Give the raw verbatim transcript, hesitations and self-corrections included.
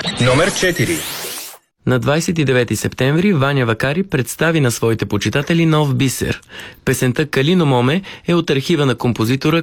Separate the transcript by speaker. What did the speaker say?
Speaker 1: Номер четири.
Speaker 2: На двадесет и девети септември Ваня Вакари представи на своите почитатели нов бисер. Песента «Калино моме» е от архива на композитора